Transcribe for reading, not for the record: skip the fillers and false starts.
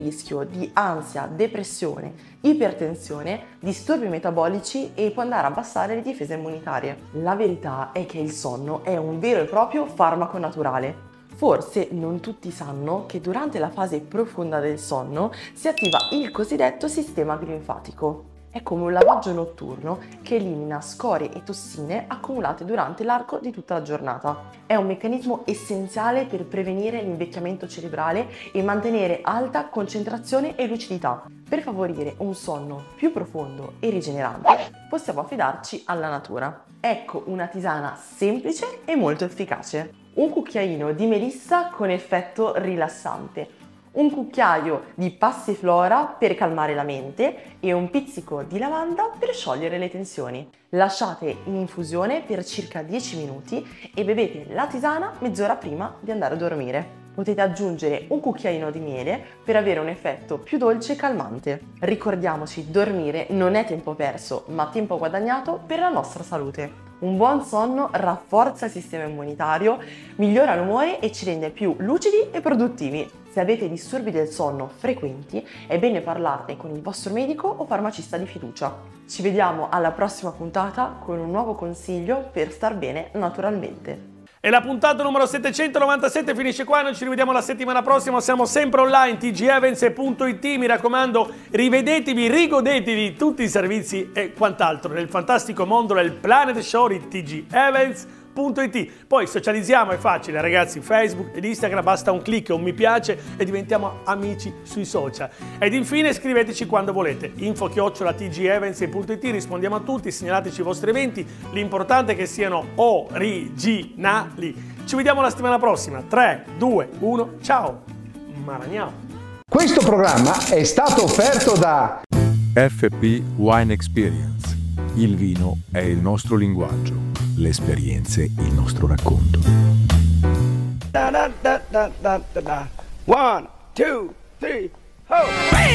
rischio di ansia, depressione, ipertensione, disturbi metabolici e può andare a abbassare le difese immunitarie. La verità è che il sonno è un vero e proprio farmaco naturale. Forse non tutti sanno che durante la fase profonda del sonno si attiva il cosiddetto sistema linfatico. È come un lavaggio notturno che elimina scorie e tossine accumulate durante l'arco di tutta la giornata. È un meccanismo essenziale per prevenire l'invecchiamento cerebrale e mantenere alta concentrazione e lucidità. Per favorire un sonno più profondo e rigenerante, possiamo affidarci alla natura. Ecco una tisana semplice e molto efficace. Un cucchiaino di melissa con effetto rilassante, un cucchiaio di passiflora per calmare la mente e un pizzico di lavanda per sciogliere le tensioni. Lasciate in infusione per circa 10 minuti e bevete la tisana mezz'ora prima di andare a dormire. Potete aggiungere un cucchiaino di miele per avere un effetto più dolce e calmante. Ricordiamoci, dormire non è tempo perso, ma tempo guadagnato per la nostra salute. Un buon sonno rafforza il sistema immunitario, migliora l'umore e ci rende più lucidi e produttivi. Se avete disturbi del sonno frequenti, è bene parlarne con il vostro medico o farmacista di fiducia. Ci vediamo alla prossima puntata con un nuovo consiglio per star bene naturalmente. E la puntata numero 797 finisce qua, noi ci rivediamo la settimana prossima, siamo sempre online, tgevans.it, mi raccomando, rivedetevi, rigodetevi tutti i servizi e quant'altro nel fantastico mondo del Planet Show di tgevans.it. Poi socializziamo, è facile ragazzi, Facebook ed Instagram, basta un click, un mi piace e diventiamo amici sui social. Ed infine scriveteci quando volete, info@tgevans.it, rispondiamo a tutti, segnalateci i vostri eventi, l'importante è che siano originali. Ci vediamo la settimana prossima, 3, 2, 1, ciao, Maragnao. Questo programma è stato offerto da FP Wine Experience. Il vino è il nostro linguaggio, le esperienze il nostro racconto. 1, 2, 3, ho!